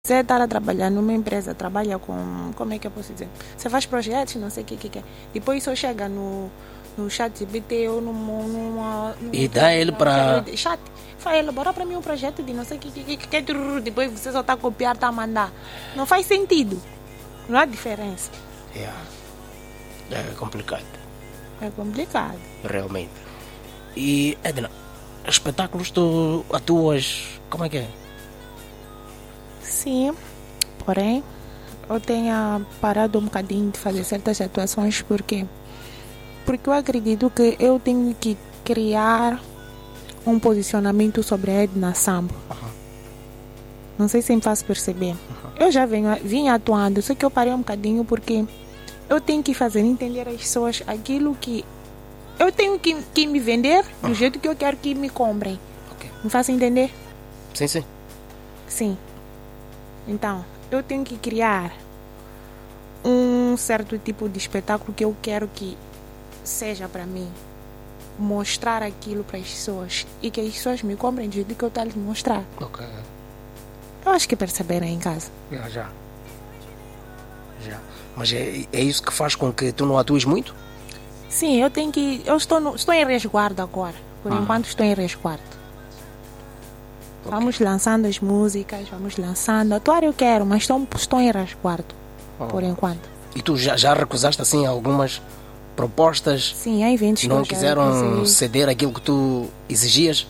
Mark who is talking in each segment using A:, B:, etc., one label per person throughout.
A: Você está a trabalhar numa empresa, trabalha com, como é que eu posso dizer? Você faz projetos, não sei o que é. Depois só chega no chat GPT ou
B: e dá ele para...
A: Chat, vai elaborar para mim um projeto de não sei o que, depois você só está a copiar, está a mandar. Não faz sentido. Não há diferença.
B: É complicado.
A: É complicado.
B: Realmente. E, Edna, espetáculos tu atuas, como é que é?
A: Sim, porém, eu tenho parado um bocadinho de fazer certas atuações porque eu acredito que eu tenho que criar um posicionamento sobre a Edna Sambo. Não sei se me faço perceber. Eu já vim atuando, só que eu parei um bocadinho porque eu tenho que fazer entender às pessoas aquilo que eu tenho que me vender do jeito que eu quero que me comprem.
B: Okay.
A: Me faço entender?
B: Sim.
A: Sim. Então, eu tenho que criar um certo tipo de espetáculo que eu quero que seja para mim. Mostrar aquilo para as pessoas e que as pessoas me comprem do jeito que eu estou a lhes mostrar.
B: Ok.
A: Eu acho que perceberam em casa.
B: Já. Mas é isso que faz com que tu não atues muito?
A: Sim, eu tenho que... Eu estou em resguardo agora. Por enquanto estou em resguardo. Okay. Vamos lançando as músicas, vamos lançando. Atuar eu quero, mas estou em resguardo. Por enquanto.
B: E tu já recusaste assim algumas propostas?
A: Sim, há eventos que
B: não quiseram ceder aquilo que tu exigias?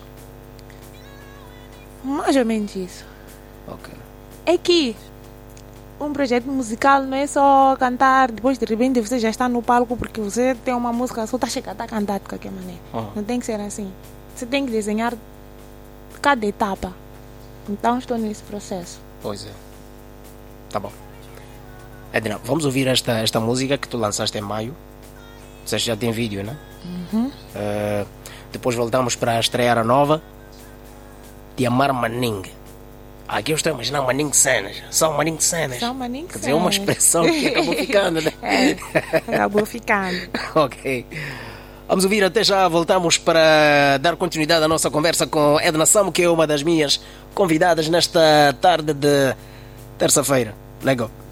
A: Mais ou menos isso.
B: Ok.
A: É que um projeto musical não é só cantar, depois de repente você já está no palco porque você tem uma música, só está chegando a cantar de qualquer maneira. Não tem que ser assim. Você tem que desenhar cada etapa. Então estou nesse processo.
B: Pois é. Tá bom. Edna, vamos ouvir esta música que tu lançaste em maio. Você já tem vídeo, né? Depois voltamos para estrear a nova. Te Amar Maning. Aqui eu estou a imaginar Maning Cenas. Só Maning Cenas. Quer dizer, é uma expressão que acabou ficando, né?
A: Acabou ficando.
B: Ok. Vamos ouvir, até já voltamos para dar continuidade à nossa conversa com Edna Sambo, que é uma das minhas convidadas nesta tarde de terça-feira. Legal.